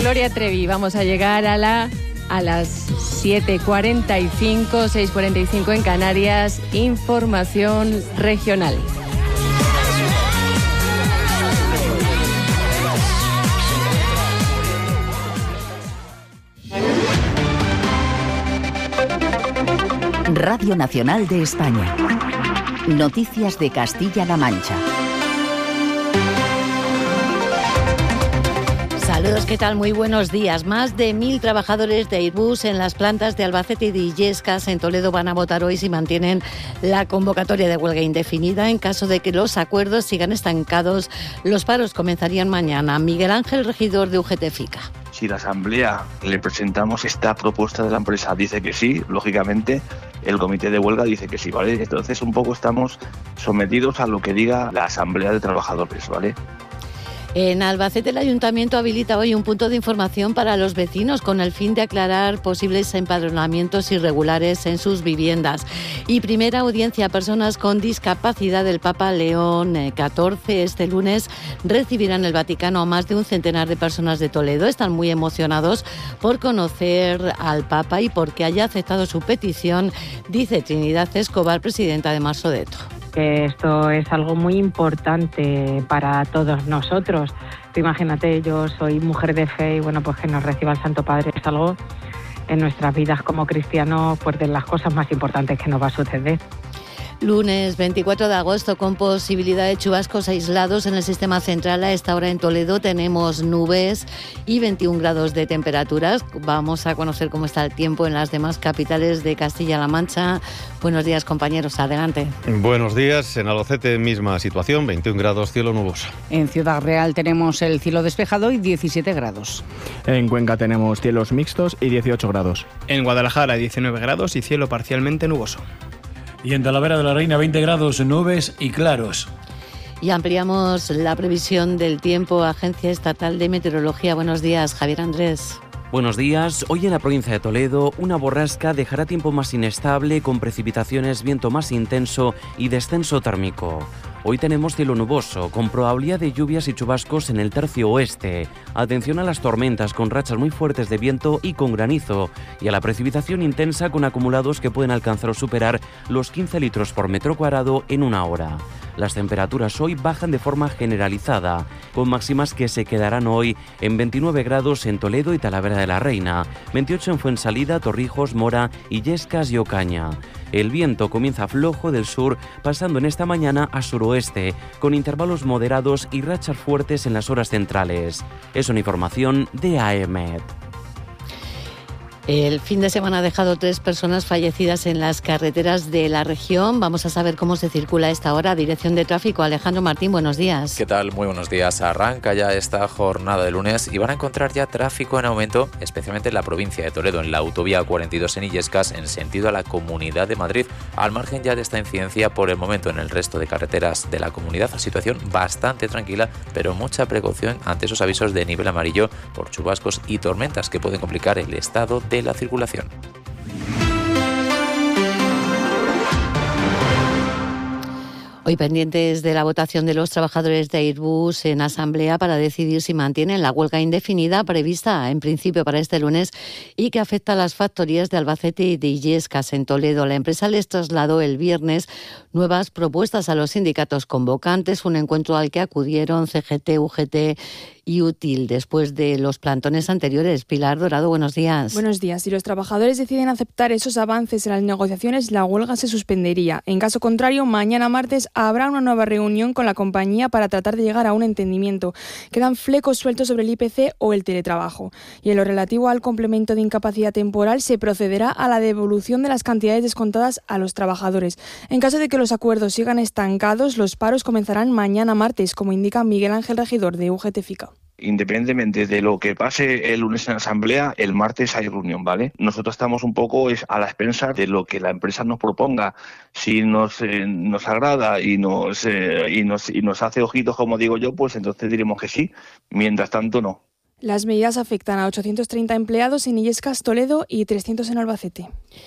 Gloria Trevi, vamos a llegar a las 7:45, 6:45 en Canarias, información regional. Radio Nacional de España. Noticias de Castilla-La Mancha. Saludos, ¿qué tal? Muy buenos días. Más de 1.000 trabajadores de Airbus en las plantas de Albacete y de Illescas en Toledo van a votar hoy si mantienen la convocatoria de huelga indefinida. En caso de que los acuerdos sigan estancados, los paros comenzarían mañana. Miguel Ángel, regidor de UGT-FICA. Si la Asamblea le presentamos esta propuesta de la empresa dice que sí, lógicamente el comité de huelga dice que sí, ¿vale? Entonces un poco estamos sometidos a lo que diga la Asamblea de Trabajadores, ¿vale? En Albacete, el Ayuntamiento habilita hoy un punto de información para los vecinos con el fin de aclarar posibles empadronamientos irregulares en sus viviendas. Y primera audiencia a personas con discapacidad del Papa León XIV. Este lunes recibirán el Vaticano a más de un centenar de personas de Toledo. Están muy emocionados por conocer al Papa y porque haya aceptado su petición, dice Trinidad Escobar, presidenta de Marsodeto. Que esto es algo muy importante para todos nosotros. Tú imagínate, yo soy mujer de fe y bueno, pues que nos reciba el Santo Padre es algo en nuestras vidas como cristianos, pues de las cosas más importantes que nos va a suceder. Lunes 24 de agosto con posibilidad de chubascos aislados en el sistema central. A esta hora en Toledo tenemos nubes y 21 grados de temperaturas. Vamos a conocer cómo está el tiempo en las demás capitales de Castilla-La Mancha. Buenos días, compañeros, adelante. Buenos días, en Albacete misma situación, 21 grados, cielo nuboso. En Ciudad Real tenemos el cielo despejado y 17 grados. En Cuenca tenemos cielos mixtos y 18 grados. En Guadalajara 19 grados y cielo parcialmente nuboso. Y en Talavera de la Reina 20 grados, nubes y claros. Y ampliamos la previsión del tiempo. Agencia Estatal de Meteorología. Buenos días, Javier Andrés. Buenos días. Hoy en la provincia de Toledo, una borrasca dejará tiempo más inestable, con precipitaciones, viento más intenso y descenso térmico. Hoy tenemos cielo nuboso, con probabilidad de lluvias y chubascos en el tercio oeste. Atención a las tormentas, con rachas muy fuertes de viento y con granizo, y a la precipitación intensa con acumulados que pueden alcanzar o superar los 15 litros por metro cuadrado en una hora. Las temperaturas hoy bajan de forma generalizada, con máximas que se quedarán hoy en 29 grados en Toledo y Talavera de la Reina, 28 en Fuensalida, Torrijos, Mora, Illescas y Ocaña. El viento comienza flojo del sur, pasando en esta mañana a suroeste, con intervalos moderados y rachas fuertes en las horas centrales. Es una información de AEMET. El fin de semana ha dejado 3 personas fallecidas en las carreteras de la región. Vamos a saber cómo se circula a esta hora. Dirección de Tráfico, Alejandro Martín, buenos días. ¿Qué tal? Muy buenos días. Arranca ya esta jornada de lunes y van a encontrar ya tráfico en aumento, especialmente en la provincia de Toledo, en la autovía 42 en Illescas, en sentido a la Comunidad de Madrid. Al margen ya de esta incidencia, por el momento en el resto de carreteras de la comunidad, situación bastante tranquila, pero mucha precaución ante esos avisos de nivel amarillo por chubascos y tormentas que pueden complicar el estado de la circulación. Hoy pendientes de la votación de los trabajadores de Airbus en asamblea para decidir si mantienen la huelga indefinida prevista en principio para este lunes y que afecta a las factorías de Albacete y de Illescas en Toledo. La empresa les trasladó el viernes nuevas propuestas a los sindicatos convocantes, un encuentro al que acudieron CGT, UGT y Útil después de los plantones anteriores. Pilar Dorado, buenos días. Buenos días. Si los trabajadores deciden aceptar esos avances en las negociaciones, la huelga se suspendería. En caso contrario, mañana martes habrá una nueva reunión con la compañía para tratar de llegar a un entendimiento. Quedan flecos sueltos sobre el IPC o el teletrabajo. Y en lo relativo al complemento de incapacidad temporal, se procederá a la devolución de las cantidades descontadas a los trabajadores. En caso de que los acuerdos sigan estancados, los paros comenzarán mañana martes, como indica Miguel Ángel, regidor de UGT-FICA. Independientemente de lo que pase el lunes en la asamblea, el martes hay reunión, ¿vale? Nosotros estamos un poco a la expensa de lo que la empresa nos proponga. Si nos agrada y nos hace ojitos, como digo yo, pues entonces diremos que sí. Mientras tanto, no. Las medidas afectan a 830 empleados en Illescas, Toledo y 300 en Albacete.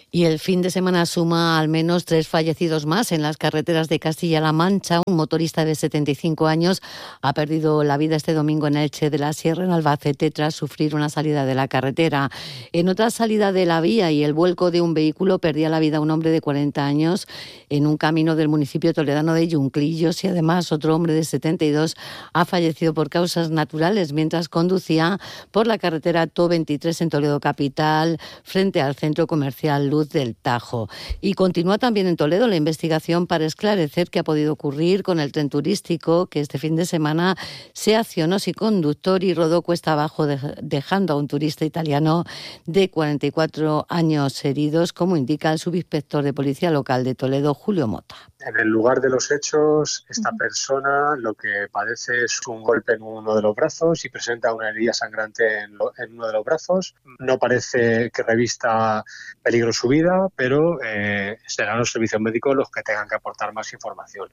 Y el fin de semana suma al menos 3 fallecidos más en las carreteras de Castilla-La Mancha. Un motorista de 75 años ha perdido la vida este domingo en Elche de la Sierra, en Albacete, tras sufrir una salida de la carretera. En otra salida de la vía y el vuelco de un vehículo perdía la vida un hombre de 40 años en un camino del municipio toledano de Yunclillos, y además otro hombre de 72 ha fallecido por causas naturales mientras conducía por la carretera TO23 en Toledo capital, frente al centro comercial Luz del Tajo. Y continúa también en Toledo la investigación para esclarecer qué ha podido ocurrir con el tren turístico que este fin de semana se accionó sin conductor y rodó cuesta abajo, dejando a un turista italiano de 44 años heridos, como indica el subinspector de Policía Local de Toledo, Julio Mota. En el lugar de los hechos, esta persona lo que padece es un golpe en uno de los brazos y presenta una herida sangrante en uno de los brazos. No parece que revista peligro su vida, pero serán los servicios médicos los que tengan que aportar más información.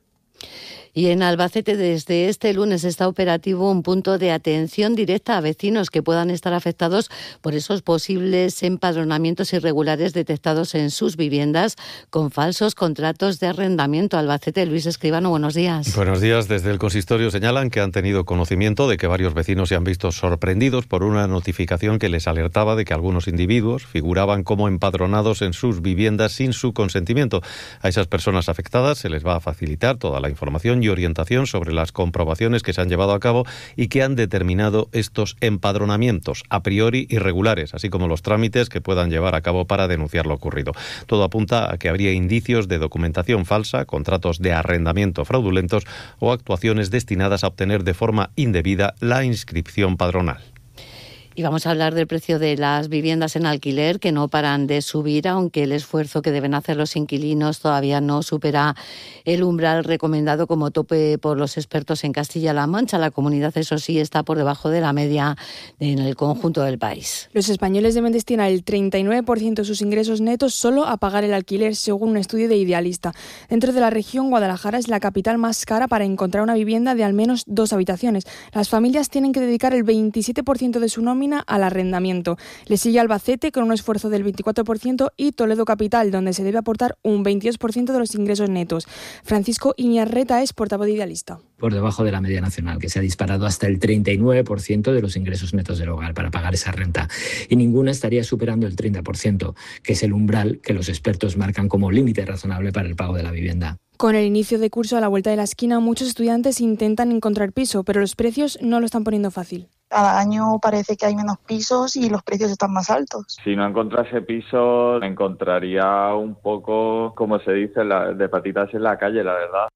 Y en Albacete desde este lunes está operativo un punto de atención directa a vecinos que puedan estar afectados por esos posibles empadronamientos irregulares detectados en sus viviendas con falsos contratos de arrendamiento. Albacete, Luis Escribano, buenos días. Buenos días. Desde el consistorio señalan que han tenido conocimiento de que varios vecinos se han visto sorprendidos por una notificación que les alertaba de que algunos individuos figuraban como empadronados en sus viviendas sin su consentimiento. A esas personas afectadas se les va a facilitar toda la información y orientación sobre las comprobaciones que se han llevado a cabo y que han determinado estos empadronamientos a priori irregulares, así como los trámites que puedan llevar a cabo para denunciar lo ocurrido. Todo apunta a que habría indicios de documentación falsa, contratos de arrendamiento fraudulentos o actuaciones destinadas a obtener de forma indebida la inscripción padronal. Y vamos a hablar del precio de las viviendas en alquiler, que no paran de subir, aunque el esfuerzo que deben hacer los inquilinos todavía no supera el umbral recomendado como tope por los expertos en Castilla-La Mancha. La comunidad, eso sí, está por debajo de la media en el conjunto del país. Los españoles deben destinar el 39% de sus ingresos netos solo a pagar el alquiler, según un estudio de Idealista. Dentro de la región, Guadalajara es la capital más cara para encontrar una vivienda de al menos 2 habitaciones. Las familias tienen que dedicar el 27% de su nómina al arrendamiento. Le sigue Albacete con un esfuerzo del 24% y Toledo capital, donde se debe aportar un 22% de los ingresos netos. Francisco Iñarreta es portavoz de Idealista. Por debajo de la media nacional, que se ha disparado hasta el 39% de los ingresos netos del hogar para pagar esa renta. Y ninguna estaría superando el 30%, que es el umbral que los expertos marcan como límite razonable para el pago de la vivienda. Con el inicio de curso a la vuelta de la esquina, muchos estudiantes intentan encontrar piso, pero los precios no lo están poniendo fácil. Cada año parece que hay menos pisos y los precios están más altos. Si no encontrase piso, encontraría un poco, como se dice, de patitas en la calle, la verdad.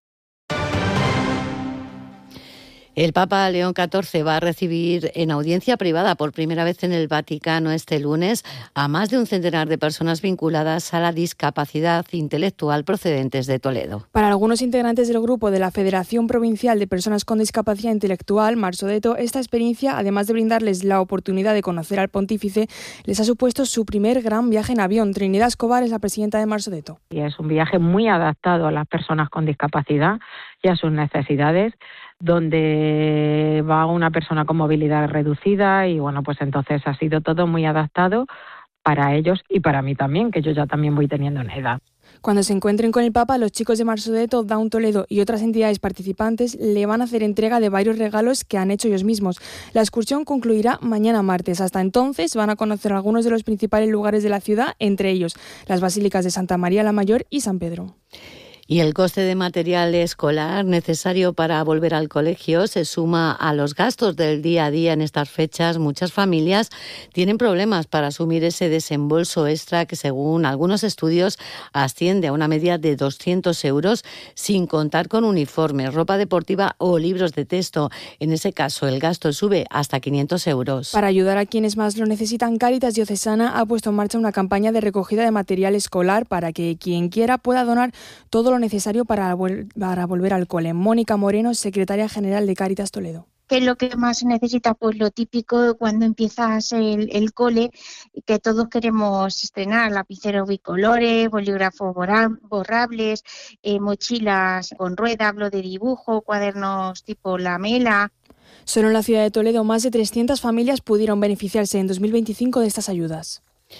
El Papa León XIV va a recibir en audiencia privada por primera vez en el Vaticano este lunes a más de un centenar de personas vinculadas a la discapacidad intelectual procedentes de Toledo. Para algunos integrantes del grupo de la Federación Provincial de Personas con Discapacidad Intelectual, Marsodeto, esta experiencia, además de brindarles la oportunidad de conocer al pontífice, les ha supuesto su primer gran viaje en avión. Trinidad Escobar es la presidenta de Marsodeto. Y es un viaje muy adaptado a las personas con discapacidad y a sus necesidades, donde va una persona con movilidad reducida y bueno, pues entonces ha sido todo muy adaptado para ellos y para mí también, que yo ya también voy teniendo una edad. Cuando se encuentren con el Papa, los chicos de Marsodeto, Down Toledo y otras entidades participantes le van a hacer entrega de varios regalos que han hecho ellos mismos. La excursión concluirá mañana martes. Hasta entonces van a conocer algunos de los principales lugares de la ciudad, entre ellos las basílicas de Santa María la Mayor y San Pedro. Y el coste de material escolar necesario para volver al colegio se suma a los gastos del día a día en estas fechas. Muchas familias tienen problemas para asumir ese desembolso extra que, según algunos estudios, asciende a una media de 200 euros, sin contar con uniformes, ropa deportiva o libros de texto. En ese caso, el gasto sube hasta 500 euros. Para ayudar a quienes más lo necesitan, Cáritas Diocesana ha puesto en marcha una campaña de recogida de material escolar para que quien quiera pueda donar todo lo necesario para volver al cole. Mónica Moreno, secretaria general de Cáritas Toledo. ¿Qué es lo que más se necesita? Pues lo típico cuando empiezas el cole, que todos queremos estrenar: lapiceros bicolores, bolígrafos borrables, mochilas con rueda, hablo de dibujo, cuadernos tipo lamela. Solo en la ciudad de Toledo más de 300 familias pudieron beneficiarse en 2025 de estas ayudas.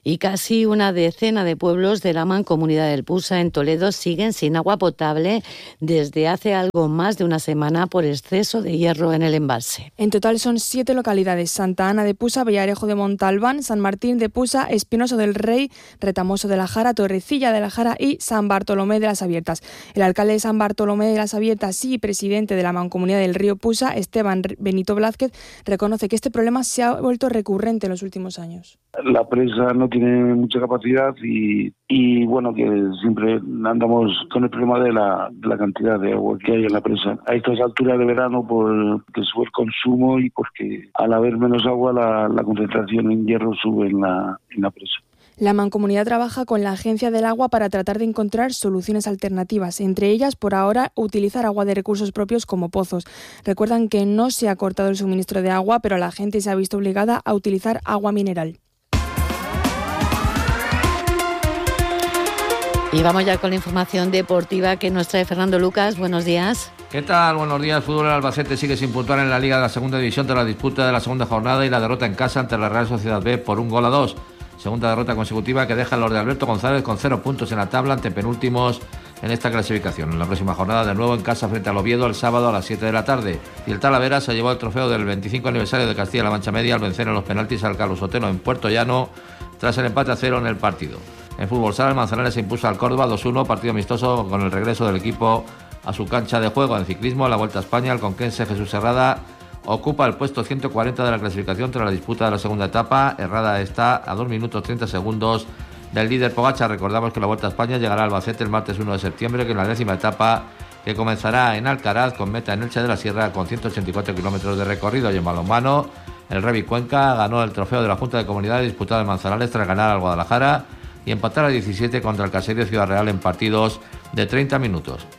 Y casi una decena de pueblos de la Mancomunidad del Pusa en Toledo siguen sin agua potable desde hace algo más de una semana por exceso de hierro en el embalse. En total son 7 localidades: Santa Ana de Pusa, Villarejo de Montalbán, San Martín de Pusa, Espinoso del Rey, Retamoso de la Jara, Torrecilla de la Jara y San Bartolomé de las Abiertas. El alcalde de San Bartolomé de las Abiertas y presidente de la Mancomunidad del Río Pusa, Esteban Benito Blázquez, reconoce que este problema se ha vuelto recurrente en los últimos años. La presa no tiene mucha capacidad y bueno, que siempre andamos con el problema de la cantidad de agua que hay en la presa. A estas alturas de verano, porque sube el consumo y porque al haber menos agua la concentración en hierro sube en la presa. La Mancomunidad trabaja con la Agencia del Agua para tratar de encontrar soluciones alternativas, entre ellas, por ahora, utilizar agua de recursos propios como pozos. Recuerdan que no se ha cortado el suministro de agua, pero la gente se ha visto obligada a utilizar agua mineral. Y vamos ya con la información deportiva que nos trae Fernando Lucas. Buenos días. ¿Qué tal? Buenos días. Fútbol. Albacete sigue sin puntuar en la Liga de la Segunda División tras la disputa de la segunda jornada y la derrota en casa ante la Real Sociedad B por 1-2. Segunda derrota consecutiva que deja a los de Alberto González con 0 puntos en la tabla ante penúltimos en esta clasificación. En la próxima jornada de nuevo en casa frente al Oviedo el sábado a las 7 de la tarde. Y el Talavera se llevó el trofeo del 25 aniversario de Castilla-La Mancha Media al vencer en los penaltis al Carlos Sotelo en Puerto Llano tras el empate a 0 en el partido. En fútbol sala, el Manzanares se impuso al Córdoba 2-1, partido amistoso con el regreso del equipo a su cancha de juego. En ciclismo, la Vuelta a España, el conquense Jesús Herrada ocupa el puesto 140 de la clasificación tras la disputa de la segunda etapa. Herrada está a 2 minutos 30 segundos del líder Pogačar. Recordamos que la Vuelta a España llegará a Albacete el martes 1 de septiembre, que es la 10ª etapa que comenzará en Alcaraz con meta en Elche de la Sierra con 184 kilómetros de recorrido. Y en balonmano, el Revi Cuenca ganó el trofeo de la Junta de Comunidades disputado en Manzanares tras ganar al Guadalajara y empatar a 17 contra el Caserío Ciudad Real en partidos de 30 minutos.